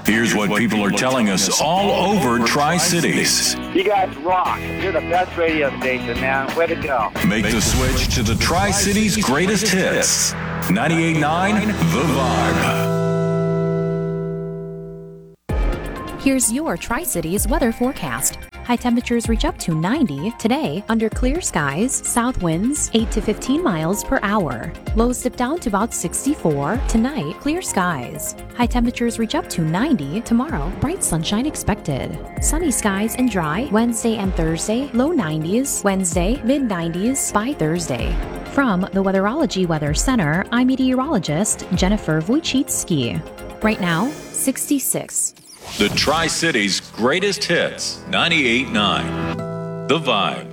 Here's what people are telling us all over Tri-Cities. You guys rock. You're the best radio station, man. Way to go. Make the switch to the Tri-Cities greatest hits. 98.9 The Vibe. Here's your Tri-Cities weather forecast. High temperatures reach up to 90 today under clear skies, south winds 8 to 15 miles per hour. Lows dip down to about 64 tonight, clear skies. High temperatures reach up to 90 tomorrow, bright sunshine expected. Sunny skies and dry Wednesday and Thursday, low 90s, Wednesday, mid 90s by Thursday. From the Weatherology Weather Center, I'm meteorologist Jennifer Wojcicki. Right now, 66. The Tri-Cities greatest hits. 98.9 The Vibe.